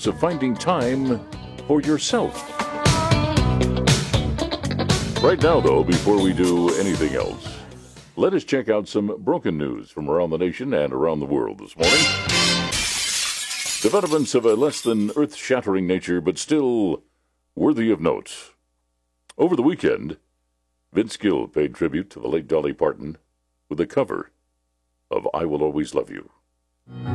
importance of finding time for yourself. Right now, though, before we do anything else, let us check out some broken news from around the nation and around the world this morning. Developments of a less than earth-shattering nature, but still worthy of note. Over the weekend, Vince Gill paid tribute to the late Dolly Parton with a cover of I Will Always Love You.